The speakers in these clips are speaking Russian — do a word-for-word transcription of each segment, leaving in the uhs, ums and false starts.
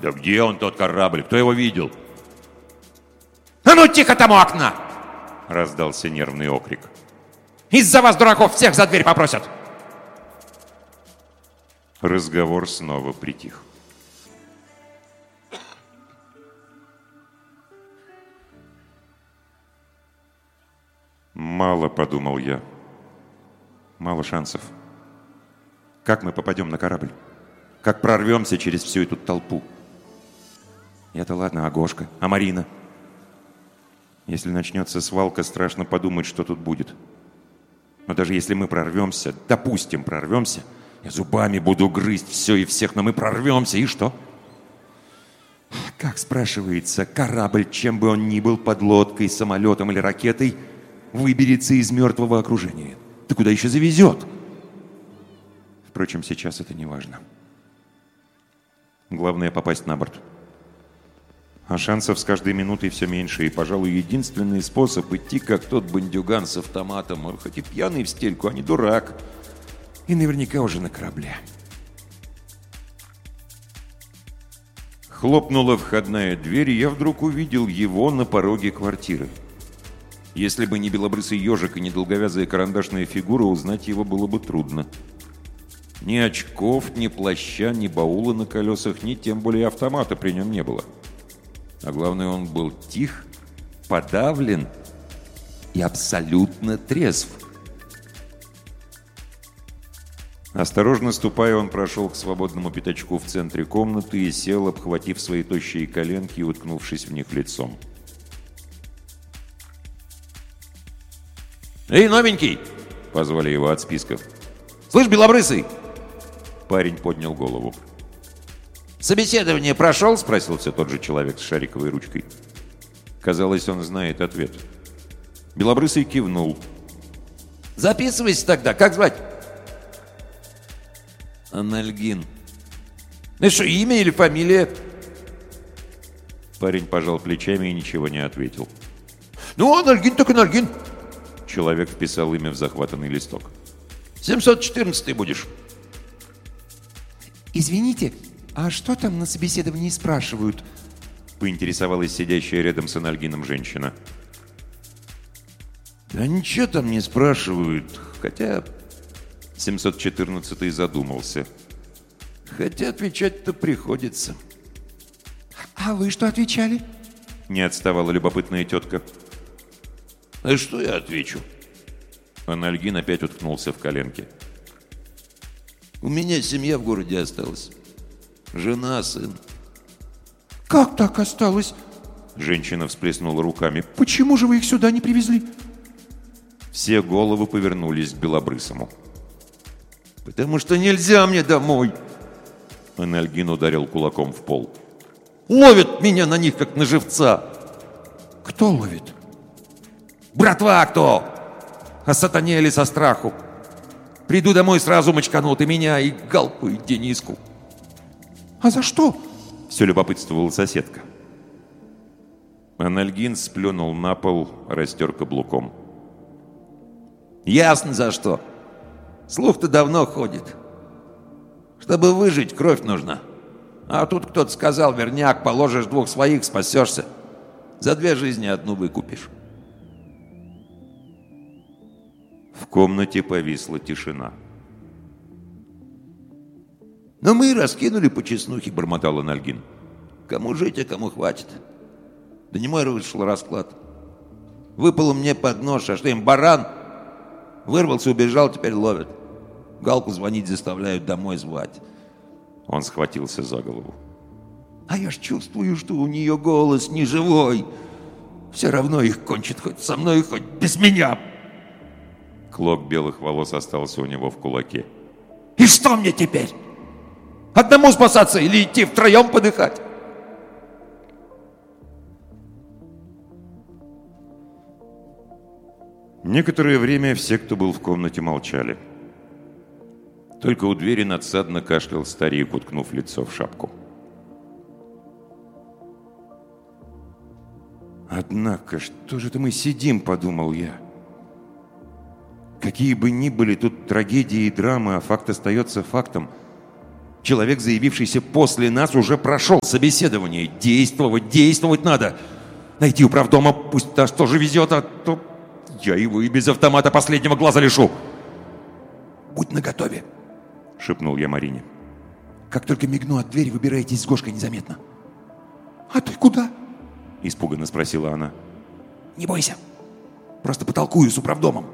Да где он, тот корабль? Кто его видел? А ну тихо там у окна! Раздался нервный окрик. Из-за вас, дураков, всех за дверь попросят! Разговор снова притих. Мало, подумал я. Мало шансов. Как мы попадем на корабль? Как прорвемся через всю эту толпу? Это ладно, а Гошка, а Марина? Если начнется свалка, страшно подумать, что тут будет. Но даже если мы прорвемся, допустим, прорвемся, я зубами буду грызть все и всех, но мы прорвемся, и что? Как, спрашивается, корабль, чем бы он ни был, подлодкой, самолетом или ракетой, выберется из мертвого окружения? Да куда еще завезет? Впрочем, сейчас это не важно. Главное — попасть на борт. А шансов с каждой минутой все меньше, и, пожалуй, единственный способ — идти, как тот бандюган с автоматом. Он хоть и пьяный в стельку, а не дурак. И наверняка уже на корабле. Хлопнула входная дверь, и я вдруг увидел его на пороге квартиры. Если бы не белобрысый ежик и не долговязая карандашная фигура, узнать его было бы трудно. Ни очков, ни плаща, ни баула на колесах, ни тем более автомата при нем не было. А главное, он был тих, подавлен и абсолютно трезв. Осторожно ступая, он прошел к свободному пятачку в центре комнаты и сел, обхватив свои тощие коленки и уткнувшись в них лицом. «Эй, новенький!» — позвали его от списков. «Слышь, белобрысый!» Парень поднял голову. «Собеседование прошел?» — спросил все тот же человек с шариковой ручкой. Казалось, он знает ответ. Белобрысый кивнул. «Записывайся тогда. Как звать?» «Анальгин». «Ну что, имя или фамилия?» Парень пожал плечами и ничего не ответил. «Ну, Анальгин так Анальгин». Человек вписал имя в захватанный листок. семьсот четырнадцатый будешь. «Извините, а что там на собеседовании спрашивают?» Поинтересовалась сидящая рядом с Анальгином женщина. «Да ничего там не спрашивают, хотя...» семьсот четырнадцатый задумался. «Хотя отвечать-то приходится». «А вы что отвечали?» Не отставала любопытная тетка. «А что я отвечу?» Анальгин опять уткнулся в коленки. «У меня семья в городе осталась. Жена, сын». «Как так осталось?» Женщина всплеснула руками. «Почему же вы их сюда не привезли?» Все головы повернулись к Белобрысому. «Потому что нельзя мне домой!» Анальгин ударил кулаком в пол. «Ловят меня на них, как на живца!» «Кто ловит?» «Братва кто! Осатанели со страху! Приду домой, сразу мочканут и меня, и Галку, и Дениску!» «А за что?» Все любопытствовала соседка. Анальгин сплюнул на пол, растер каблуком. «Ясно за что. Слух-то давно ходит. Чтобы выжить, кровь нужна. А тут кто-то сказал, верняк, положишь двух своих, спасешься. За две жизни одну выкупишь». В комнате повисла тишина. «Но мы и раскинули по чеснухе», — бормотал Анальгин. «Кому жить, а кому хватит. Да не мой вышел расклад. Выпало мне под нож, а что им, баран? Вырвался, убежал, теперь ловят. Галку звонить заставляют, домой звать». Он схватился за голову. «А я ж чувствую, что у нее голос не живой. Все равно их кончит хоть со мной, хоть без меня». Клок белых волос остался у него в кулаке. «И что мне теперь? Одному спасаться или идти втроем подыхать?» Некоторое время все, кто был в комнате, молчали. Только у двери надсадно кашлял старик, уткнув лицо в шапку. «Однако, что же это мы сидим?» — подумал я. «Какие бы ни были тут трагедии и драмы, а факт остается фактом. Человек, заявившийся после нас, уже прошел собеседование. Действовать, действовать надо. Найти управдома, пусть та что же везет, а то я его и без автомата последнего глаза лишу. «Будь наготове», — шепнул я Марине. «Как только мигну от двери, выбирайтесь с Гошкой незаметно». «А ты куда?» — испуганно спросила она. «Не бойся, просто потолкую с управдомом».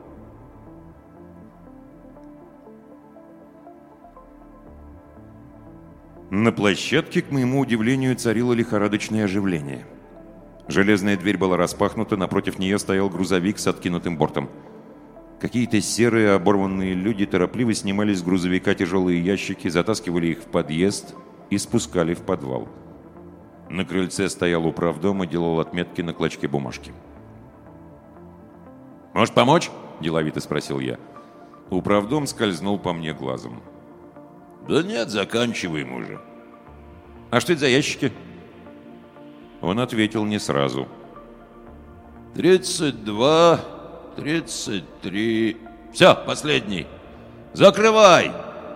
На площадке, к моему удивлению, царило лихорадочное оживление. Железная дверь была распахнута, напротив нее стоял грузовик с откинутым бортом. Какие-то серые оборванные люди торопливо снимали с грузовика тяжелые ящики, затаскивали их в подъезд и спускали в подвал. На крыльце стоял управдом и делал отметки на клочке бумажки. «Может, помочь?» – деловито спросил я. Управдом скользнул по мне глазом. «Да нет, заканчиваем уже». «А что это за ящики?» Он ответил не сразу. «Тридцать два, тридцать три... Все, последний. Закрывай!»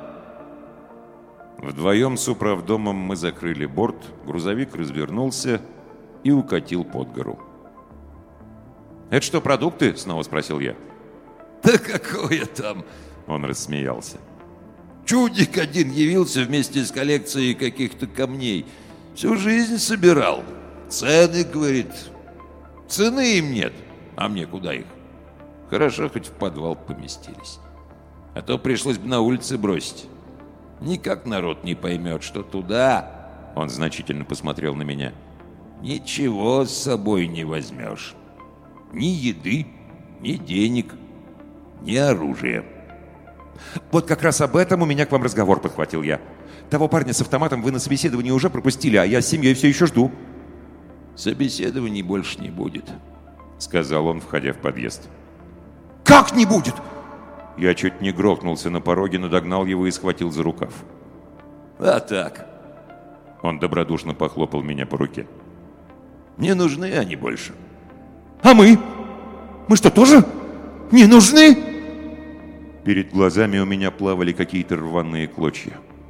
Вдвоем с управдомом мы закрыли борт, грузовик развернулся и укатил под гору. «Это что, продукты?» – снова спросил я. «Да какое там?» – он рассмеялся. «Чудик один явился вместе с коллекцией каких-то камней. Всю жизнь собирал. Цены, говорит. Цены им нет, а мне куда их? Хорошо, хоть в подвал поместились. А то пришлось бы на улице бросить. Никак народ не поймет, что туда...» Он значительно посмотрел на меня. «Ничего с собой не возьмешь. Ни еды, ни денег, ни оружия». «Вот как раз об этом у меня к вам разговор», — подхватил я. «Того парня с автоматом вы на собеседовании уже пропустили, а я с семьей все еще жду». «Собеседований больше не будет», — сказал он, входя в подъезд. «Как не будет?» Я чуть не грохнулся на пороге, но догнал его и схватил за рукав. «А так». Он добродушно похлопал меня по руке. «Не нужны они больше». «А мы? Мы что, тоже не нужны?» Перед глазами у меня плавали какие-то рваные клочья.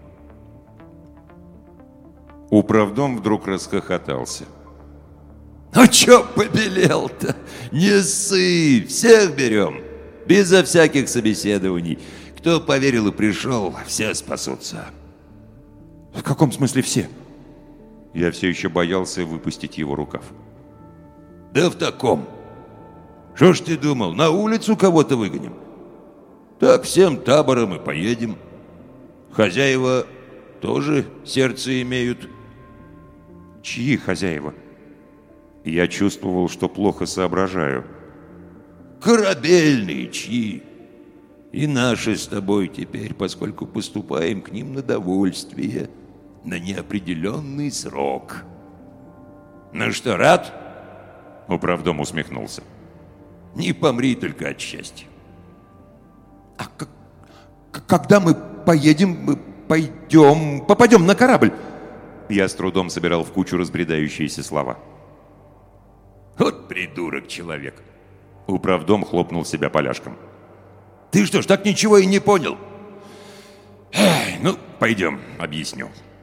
Управдом вдруг расхохотался. «Ну чё побелел-то? Не ссы, всех берем, безо всяких собеседований. Кто поверил и пришел, все спасутся». «В каком смысле все?» Я все еще боялся выпустить его рукав. «Да в таком. Что ж ты думал, на улицу кого-то выгоним? Так всем табором и поедем. Хозяева тоже сердце имеют». «Чьи хозяева?» Я чувствовал, что плохо соображаю. «Корабельные чьи. И наши с тобой теперь, поскольку поступаем к ним на довольствие, на неопределенный срок. Ну что, рад?» Управдом усмехнулся. «Не помри только от счастья». «А как, когда мы поедем, мы пойдем, попадем на корабль?» Я с трудом собирал в кучу разбредающиеся слова. «Вот придурок человек». Управдом хлопнул себя поляшком. «Ты что ж, так ничего и не понял?» Эй, ну, пойдем, объясню.